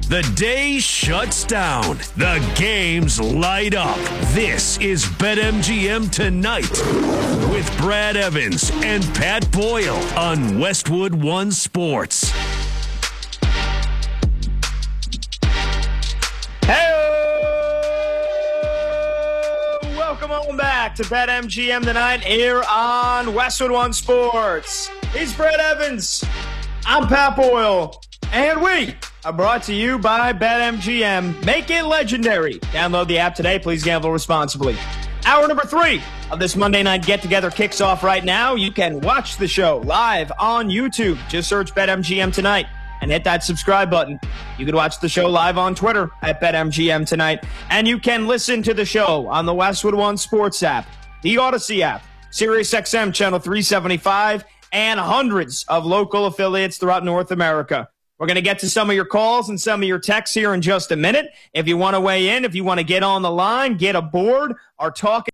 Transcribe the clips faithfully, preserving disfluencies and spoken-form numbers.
The day shuts down. The games light up. This is BetMGM Tonight with Brad Evans and Pat Boyle on Westwood One Sports. Hey, welcome on back to BetMGM Tonight here on Westwood One Sports. He's Brad Evans. I'm Pat Boyle. And we are brought to you by BetMGM. Make it legendary. Download the app today. Please gamble responsibly. Hour number three of this Monday night get-together kicks off right now. You can watch the show live on YouTube. Just search BetMGM Tonight and hit that subscribe button. You can watch the show live on Twitter at BetMGM Tonight. And you can listen to the show on the Westwood One Sports app, the Odyssey app, SiriusXM Channel three seventy-five, and hundreds of local affiliates throughout North America. We're going to get to some of your calls and some of your texts here in just a minute. If you want to weigh in, if you want to get on the line, get aboard, our talk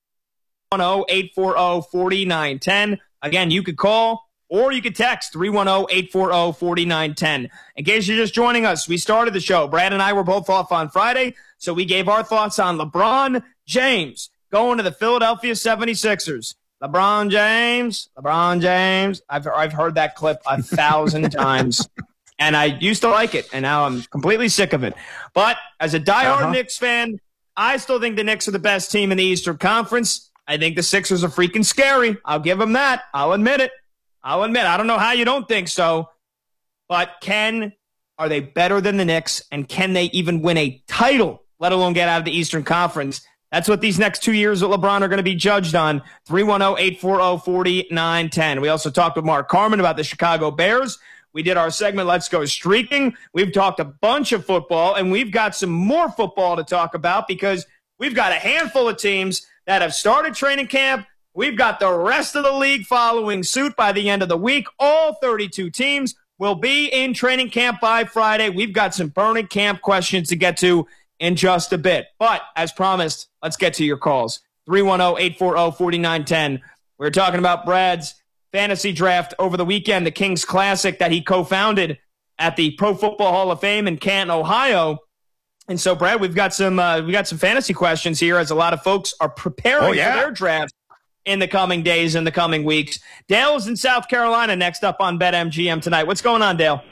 one oh eight four oh four nine one oh. Again, you could call or you could text three one zero eight four zero four nine one oh. In case you're just joining us, we started the show. Brad and I were both off on Friday, so we gave our thoughts on LeBron James going to the Philadelphia seventy-sixers. LeBron James, LeBron James. I've, I've heard that clip a thousand times. And I used to like it, and now I'm completely sick of it. But as a diehard uh-huh. Knicks fan, I still think the Knicks are the best team in the Eastern Conference. I think the Sixers are freaking scary. I'll give them that. I'll admit it. I'll admit it. I don't know how you don't think so. But can are they better than the Knicks, and can they even win a title, let alone get out of the Eastern Conference? That's what these next two years with LeBron are going to be judged on. three one zero eight four zero four nine one oh. We also talked with Mark Carman about the Chicago Bears. We did our segment, Let's Go Streaking. We've talked a bunch of football, and we've got some more football to talk about because we've got a handful of teams that have started training camp. We've got the rest of the league following suit by the end of the week. All thirty-two teams will be in training camp by Friday. We've got some burning camp questions to get to in just a bit. But as promised, let's get to your calls. three one zero eight four zero four nine one oh. We're talking about Brad's fantasy draft over the weekend, the Kings Classic that he co-founded at the Pro Football Hall of Fame in Canton, Ohio. And so, Brad, we've got some uh, we got some fantasy questions here as a lot of folks are preparing oh, yeah. for their draft in the coming days and the coming weeks. Dale's in South Carolina next up on BetMGM Tonight. What's going on, Dale?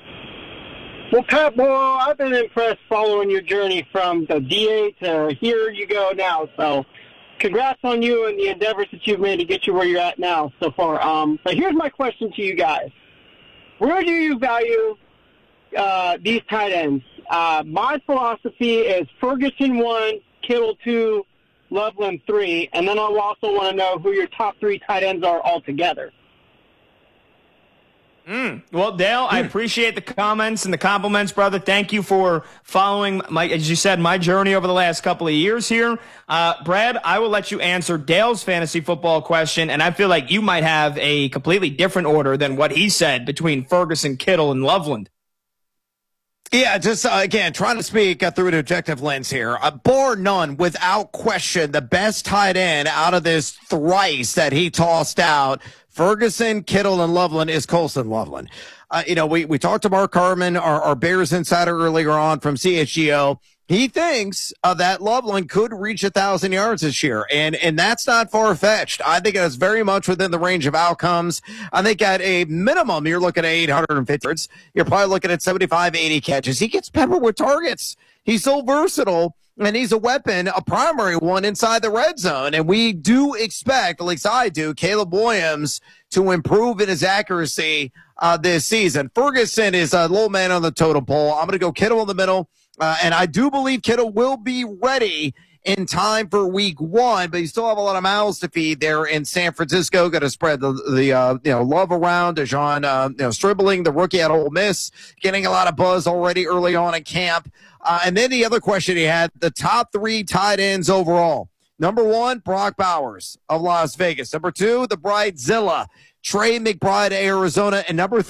Well, Pat Boyle, I've been impressed following your journey from the D A to here you go now. So congrats on you and the endeavors that you've made to get you where you're at now so far. Um, but here's my question to you guys. Where do you value uh, these tight ends? Uh, my philosophy is Ferguson one, Kittle two, Loveland three, and then I'll also want to know who your top three tight ends are altogether. Mm. Well, Dale, I appreciate the comments and the compliments, brother. Thank you for following, my, as you said, my journey over the last couple of years here. Uh, Brad, I will let you answer Dale's fantasy football question, and I feel like you might have a completely different order than what he said between Ferguson, Kittle, and Loveland. Yeah, just, uh, again, trying to speak uh, through an objective lens here. Uh, bar none, without question, the best tight end out of this thrice that he tossed out, Ferguson, Kittle, and Loveland, is Colston Loveland. Uh, you know, we, we talked to Mark Carman, our, our Bears insider earlier on from C H G O. He thinks uh, that Loveland could reach a thousand yards this year, and and that's not far fetched. I think it's very much within the range of outcomes. I think at a minimum, you're looking at eight hundred fifty yards. You're probably looking at seventy-five, eighty catches. He gets peppered with targets. He's so versatile, and he's a weapon, a primary one inside the red zone. And we do expect, at least I do, Caleb Williams to improve in his accuracy uh, this season. Ferguson is a low man on the totem pole. I'm going to go Kittle in the middle. Uh, and I do believe Kittle will be ready in time for week one, but you still have a lot of mouths to feed there in San Francisco. Got to spread the, the uh, you know, love around. DeJon, uh, you know, Stribling, the rookie at Ole Miss, getting a lot of buzz already early on in camp. Uh, and then the other question he had, the top three tight ends overall. Number one, Brock Bowers of Las Vegas. Number two, the Bridezilla, Trey McBride, Arizona. And number three,